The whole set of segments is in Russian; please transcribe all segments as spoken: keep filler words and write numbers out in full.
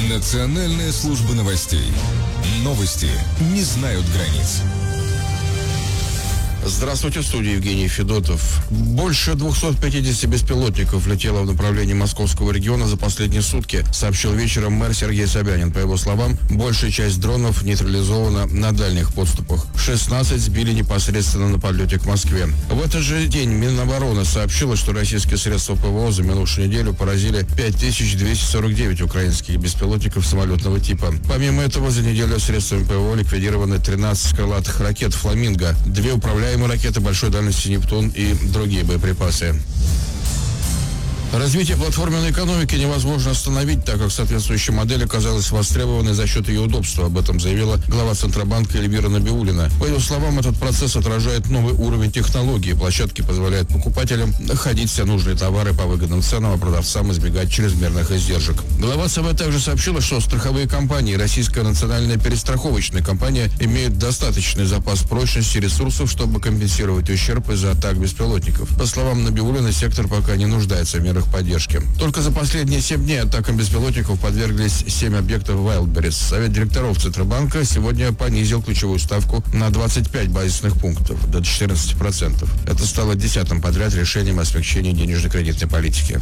Национальная служба новостей. Новости не знают границ. Здравствуйте, в студии Евгений Федотов. Больше двухсот пятидесяти беспилотников летело в направлении московского региона за последние сутки, сообщил вечером мэр Сергей Собянин. По его словам, большая часть дронов нейтрализована на дальних подступах. шестнадцать сбили непосредственно на подлете к Москве. В этот же день Минобороны сообщила, что российские средства ПВО за минувшую неделю поразили пять тысяч двести сорок девять украинских беспилотников самолетного типа. Помимо этого, за неделю средствами ПВО ликвидированы тринадцать крылатых ракет «Фламинго», две управляемые ракеты большой дальности «Нептун» и другие боеприпасы. Развитие платформенной экономики невозможно остановить, так как соответствующая модель оказалась востребованной за счет ее удобства. Об этом заявила глава Центробанка Эльвира Набиуллина. По ее словам, этот процесс отражает новый уровень технологий. Площадки позволяют покупателям находить все нужные товары по выгодным ценам, а продавцам избегать чрезмерных издержек. Глава ЦБ также сообщила, что страховые компании и Российская национальная перестраховочная компания имеют достаточный запас прочности и ресурсов, чтобы компенсировать ущерб из-за атак беспилотников. По словам Набиуллиной, сектор пока не нуждается в мерах поддержки. Только за последние семь дней атакам беспилотников подверглись семь объектов Wildberries. Совет директоров Центробанка сегодня понизил ключевую ставку на двадцать пять базисных пунктов, до четырнадцати процентов. Это стало десятым подряд решением о смягчении денежно-кредитной политики.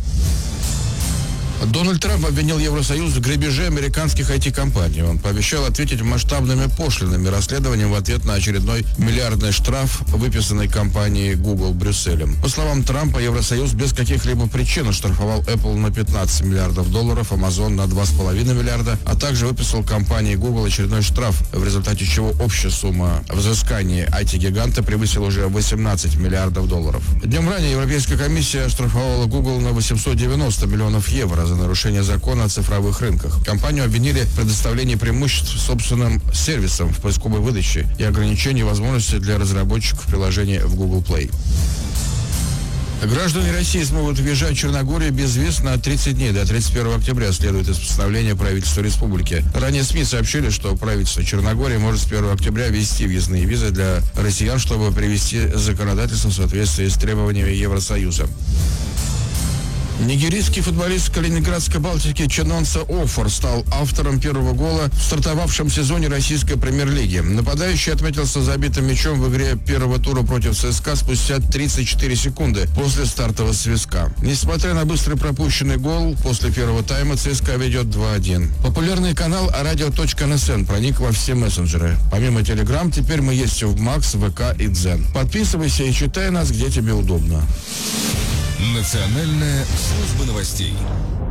Дональд Трамп обвинил Евросоюз в грабеже американских ай ти-компаний. Он пообещал ответить масштабными пошлинами расследованием в ответ на очередной миллиардный штраф, выписанный компанией Google Брюсселем. По словам Трампа, Евросоюз без каких-либо причин оштрафовал Apple на пятнадцать миллиардов долларов, Amazon на два с половиной миллиарда, а также выписал компании Google очередной штраф, в результате чего общая сумма взыскания ай ти-гиганта превысила уже восемнадцать миллиардов долларов. Днем ранее Европейская комиссия оштрафовала Google на восемьсот девяносто миллионов евро за нарушение закона о цифровых рынках. Компанию обвинили в предоставлении преимуществ собственным сервисам в поисковой выдаче и ограничении возможностей для разработчиков приложения в Google Play. Граждане России смогут въезжать в Черногорию без виз на тридцать дней до тридцать первого октября, следует из постановления правительства республики. Ранее СМИ сообщили, что правительство Черногории может с первого октября ввести въездные визы для россиян, чтобы привести законодательство в соответствии с требованиями Евросоюза. Нигерийский футболист Калининградской Балтики Чинонса Офор стал автором первого гола в стартовавшем сезоне российской премьер-лиги. Нападающий отметился забитым мячом в игре первого тура против ЦСКА спустя тридцать четыре секунды после стартового свистка. Несмотря на быстрый пропущенный гол, после первого тайма ЦСКА ведет два один. Популярный канал радио точка эн эс эн проник во все мессенджеры. Помимо Telegram, теперь мы есть в Макс, ВК и Дзен. Подписывайся и читай нас, где тебе удобно. Национальная служба новостей.